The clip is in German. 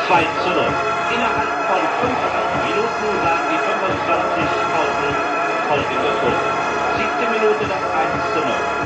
2:0. Innerhalb von 5 Minuten lagen die 25.000 folgende Tor. 7. Minute das 1:0.